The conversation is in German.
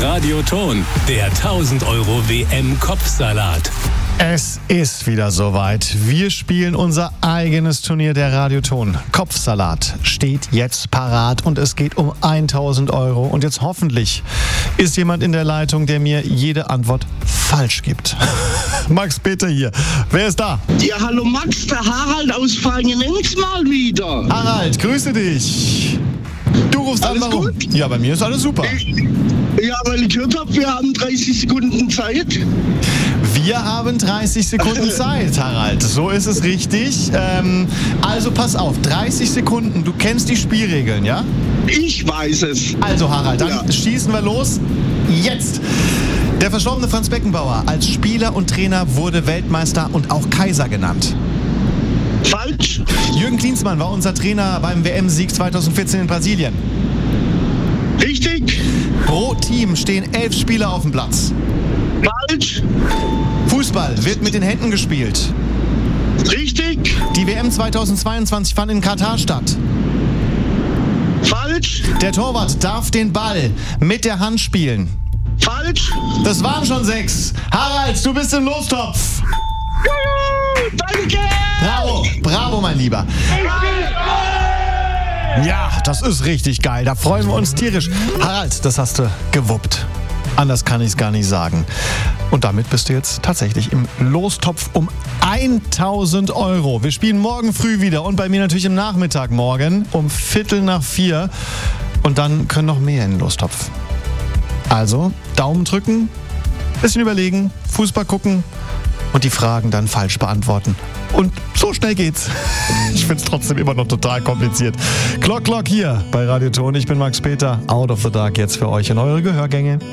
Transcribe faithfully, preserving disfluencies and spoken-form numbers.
Radioton, der tausend Euro W M-Kopfsalat. Es ist wieder soweit. Wir spielen unser eigenes Turnier der Radioton. Kopfsalat steht jetzt parat und es geht um tausend Euro. Und jetzt hoffentlich ist jemand in der Leitung, der mir jede Antwort falsch gibt. Max Peter hier. Wer ist da? Ja, hallo Max, der Harald aus Feigenenz mal wieder. Harald, grüße dich. Du rufst Alles an, warum? gut? Ja, bei mir ist alles super. Ja, weil ich gehört habe, wir haben dreißig Sekunden Zeit. Wir haben dreißig Sekunden Zeit, Harald. So ist es richtig. Ähm, also pass auf, dreißig Sekunden. Du kennst die Spielregeln, ja? Ich weiß es. Also Harald, dann Ja. schießen wir los. Jetzt! Der verstorbene Franz Beckenbauer als Spieler und Trainer wurde Weltmeister und auch Kaiser genannt. Falsch. Jürgen Klinsmann war unser Trainer beim W M-Sieg zweitausendvierzehn in Brasilien. Richtig. Pro Team stehen elf Spieler auf dem Platz. Falsch. Fußball wird mit den Händen gespielt. Richtig. Die W M zweitausendzweiundzwanzig fand in Katar statt. Falsch. Der Torwart darf den Ball mit der Hand spielen. Falsch. Das waren schon sechs. Harald, du bist im Lostopf. Juhu, danke. Bravo, bravo, mein Lieber. Ja, das ist richtig geil. Da freuen wir uns tierisch. Harald, das hast du gewuppt. Anders kann ich es gar nicht sagen. Und damit bist du jetzt tatsächlich im Lostopf um tausend Euro. Wir spielen morgen früh wieder und bei mir natürlich im Nachmittag morgen um Viertel nach vier. Und dann können noch mehr in den Lostopf. Also Daumen drücken, bisschen überlegen, Fußball gucken und die Fragen dann falsch beantworten. Und so schnell geht's. Ich find's trotzdem immer noch total kompliziert. Clock Clock hier bei Radioton. Ich bin Max Peter. Out of the Dark jetzt für euch in eure Gehörgänge.